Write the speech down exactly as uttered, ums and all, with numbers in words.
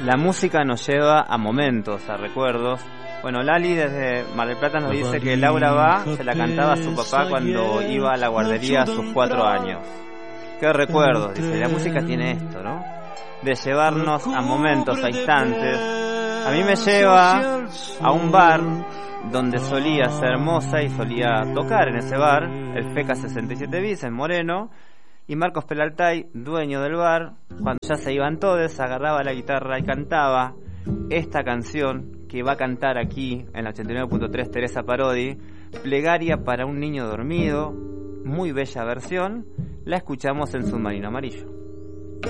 La música nos lleva a momentos, a recuerdos. Bueno, Lali desde Mar del Plata nos dice que Laura va, se la cantaba a su papá cuando iba a la guardería a sus cuatro años. Qué recuerdos, dice, la música tiene esto, ¿no? De llevarnos a momentos, a instantes. A mí me lleva a un bar donde solía ser moza y solía tocar en ese bar, el FECA sesenta y siete bis en Moreno, y Marcos Pelaltay, dueño del bar, cuando ya se iban todos, agarraba la guitarra y cantaba esta canción que va a cantar aquí en la ochenta y nueve punto tres Teresa Parodi, Plegaria para un niño dormido, muy bella versión, la escuchamos en Submarino Amarillo.